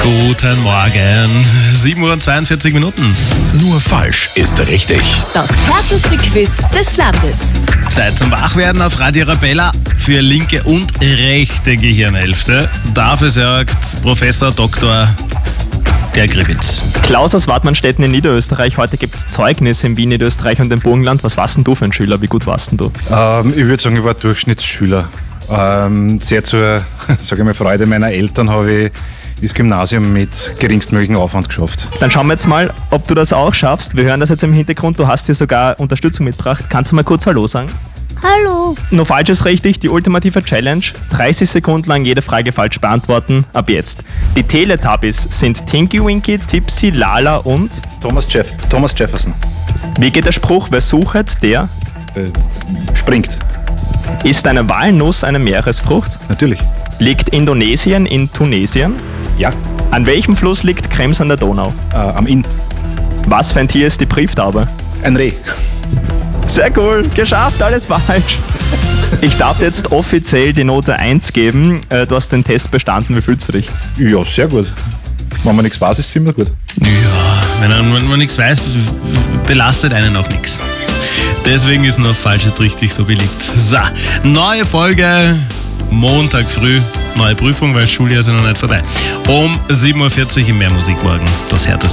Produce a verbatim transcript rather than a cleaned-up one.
Guten Morgen, sieben Uhr und zweiundvierzig Minuten. Nur falsch ist richtig. Das härteste Quiz des Landes. Zeit zum Wachwerden auf Radio Arabella für linke und rechte Gehirnhälfte. Dafür sorgt Professor Doktor der Gribitz. Klaus aus Wartmannstetten in Niederösterreich. Heute gibt es Zeugnisse in Wien, Niederösterreich und im Burgenland. Was warst denn du für ein Schüler? Wie gut warst denn du? Ähm, ich würde sagen, ich war Durchschnittsschüler. Ähm, sehr zur sage ich mal, Freude meiner Eltern habe ich das Gymnasium mit geringstmöglichen Aufwand geschafft. Dann schauen wir jetzt mal, ob du das auch schaffst. Wir hören das jetzt im Hintergrund. Du hast hier sogar Unterstützung mitgebracht. Kannst du mal kurz Hallo sagen? Hallo. Nur falsch ist richtig, die ultimative Challenge. dreißig Sekunden lang jede Frage falsch beantworten. Ab jetzt. Die Teletubbies sind Tinky Winky, Tipsy, Lala und... Thomas, Jeff, Thomas Jefferson. Wie geht der Spruch? Wer sucht, der Äh, springt. ist eine Walnuss eine Meeresfrucht? Natürlich. Liegt Indonesien in Tunesien? Ja. An welchem Fluss liegt Krems an der Donau? Äh, am Inn. Was für ein Tier ist die Brieftaube? Ein Reh. Sehr cool, geschafft, alles falsch. Ich darf jetzt offiziell die Note eins geben. Äh, Du hast den Test bestanden, wie fühlst du dich? Ja, sehr gut. Wenn man nichts weiß, ist es immer gut. Ja, wenn man, wenn man nichts weiß, belastet einen auch nichts. Deswegen ist nur falsch jetzt richtig so beliebt. So, neue Folge, Montag früh, neue Prüfung, weil das Schuljahr ist ja noch nicht vorbei. Um sieben Uhr vierzig im Mehrmusik morgen. Das härteste